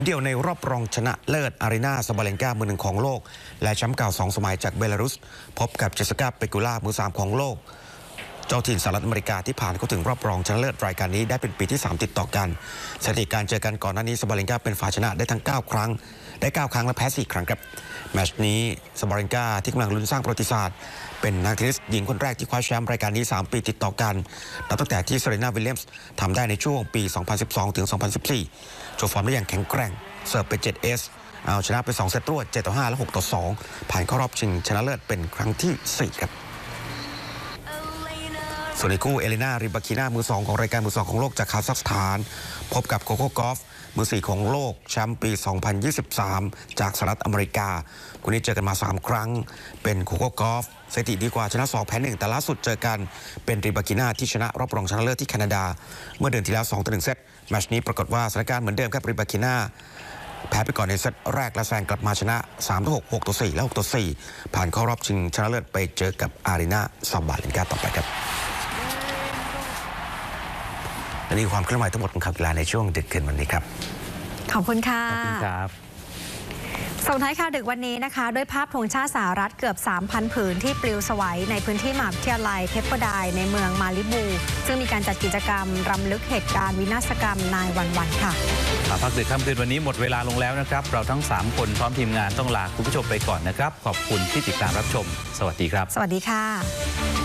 เดี่ยวในรอบรองชนะเลิศอารีนาซาบาเลนกามือหนึ่งของโลกและแชมป์เก่า2 สมัยจากเบลารุสพบกับเจสสิก้าเปกูล่ามือ3ของโลกเจ้าถิ่นสหรัฐอเมริกาที่ผ่านเข้าถึงรอบรองชนะเลิศรายการนี้ได้เป็นปีที่3ติดต่อกันสถิติการเจอกันก่อนหน้านี้ซาบาเลนกาเป็นฝ่ายชนะได้ทั้ง9 ครั้งได้9 ครั้งและแพ้4 ครั้งครับแมตช์นี้ซาบาเลนกาที่กำลังลุ้นสร้างประวัติศาสตร์เป็นนักเทนนิสหญิงคนแรกที่คว้าแชมป์รายการนี้3 ปีติดต่อกันนับตั้งแต่ที่เซเรนาวิลเลียมส์ทำได้ในช่วงปี 2012 ถึง 2014 โชว์ฟอร์มได้อย่างแข็งแกร่งเสิร์ฟไป 7S เอาชนะไป2 เซตรวด 7-5 และ 6-2 ผ่านเข้ารอบชิงชนะเลิศเป็นครั้งที่4ครับส่วนในคู่เอเลนาริบาคิน่ามือ2ของรายการมือ2ของโลกจากคาซัคสถานพบกับโคโค่กอล์ฟมือ4ของโลกแชมป์ปี 2023 จากสหรัฐอเมริกาคู่นี้เจอกันมา3 ครั้งเป็นโคโค่กอล์ฟสถิติดีกว่าชนะ2 แพ้ 1แต่ล่าสุดเจอกันเป็นริบาคิน่าที่ชนะรอบรองชนะเลิศที่แคนาดาเมื่อเดือนที่แล้ว2-1 เซตแมตช์นี้ปรากฏว่าสถานการณ์เหมือนเดิมครับริบาคิน่าแพ้ไปก่อนในเซตแรกและแซงกลับมาชนะ 3-6 6-4 และ 6-4 ผ่านเข้ารอบชิงชนะเลิศไปเจอกับอารีนาซาบาเลนกาต่อไปครับและนี่ความเคลื่อนไหวทั้งหมดของข่าวกีฬาในช่วงดึกคืนวันนี้ครับขอบคุณค่ะขอบคุณครับส่งท้ายข่าวดึกวันนี้นะคะด้วยภาพธงชาติสหรัฐเกือบ 3,000 ผืนที่ปลิวสวัยในพื้นที่มหาวิทยาลัยเพปเปอร์ไดน์ในเมืองมาลิบูซึ่งมีการจัดกิจกรรมรำลึกเหตุการณ์วินาศกรรมนายวันค่ะพักดึกค่ำคืนวันนี้หมดเวลาลงแล้วนะครับเราทั้ง3 คนพร้อมทีมงานต้องลาคุณผู้ชมไปก่อนนะครับขอบคุณที่ติดตามรับชมสวัสดีครับสวัสดีค่ะ